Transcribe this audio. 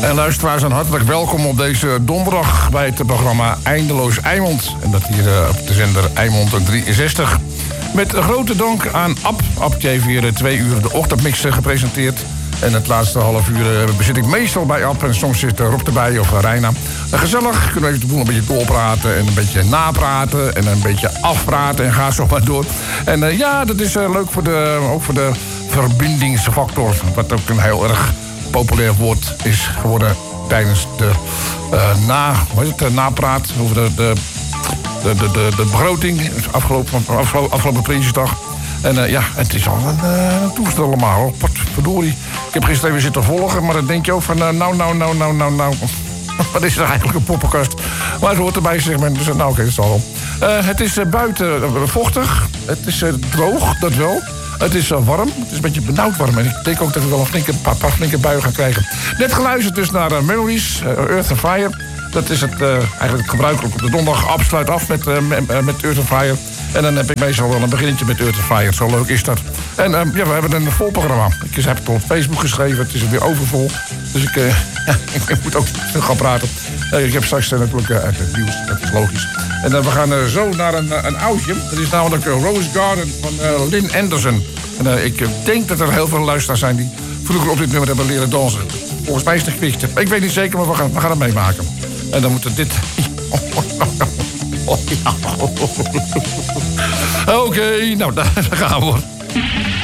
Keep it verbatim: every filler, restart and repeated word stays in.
En luisteraars, en hartelijk welkom op deze donderdag bij het programma Eindeloos Eimond. En dat hier uh, op de zender Eimond drieënzestig. Met grote dank aan Ab. Ab heeft weer twee uur de ochtendmix gepresenteerd. En het laatste half uur uh, bezit ik meestal bij Ab. En soms zit Rob erbij of uh, Reina. Uh, gezellig, kunnen we even de boel een beetje doorpraten. En een beetje napraten. En een beetje afpraten. En ga zo maar door. En uh, ja, dat is uh, leuk voor de, ook voor de verbindingsfactor. Wat ook een heel erg populair woord is geworden tijdens de uh, na, hoe heet het, de napraat over de, de, de, de, de, de begroting. Afgelopen, afgelopen, afgelopen Prinsjesdag. En uh, ja, het is al een uh, toestel allemaal. Wat verdorie. Ik heb gisteren even zitten volgen, maar dan denk je ook van... Uh, nou, nou, nou, nou, nou, nou. Wat is er eigenlijk een poppenkast? Maar het hoort erbij, zeg maar. Dus nou, oké, okay, dat is al. Uh, het is uh, buiten uh, vochtig. Het is uh, droog, dat wel. Het is uh, warm. Het is een beetje benauwd warm. En ik denk ook dat we wel een flinke, paar, paar flinke buien gaan krijgen. Net geluisterd dus naar uh, Memories, uh, Earth and Fire. Dat is het, uh, eigenlijk het gebruikelijk op de donderdag. Afsluit af met, uh, met, met Earth and Fire. En dan heb ik meestal wel een beginnetje met Earth and Fire. Zo leuk is dat. En uh, ja, we hebben een vol programma. Ik heb het op Facebook geschreven. Het is weer overvol. Dus ik, uh, ja, ik moet ook veel gaan praten. Uh, ik heb straks uh, natuurlijk uh, het nieuws. Dat is logisch. En uh, we gaan uh, zo naar een, uh, een oudje. Dat is namelijk uh, Rose Garden van uh, Lynn Anderson. En uh, ik uh, denk dat er heel veel luisteraars zijn die vroeger op dit nummer hebben leren dansen. Volgens mij is het gewicht. Ik weet niet zeker, maar we gaan, we gaan het meemaken. En dan moet het dit... Oké, okay, nou, daar gaan we.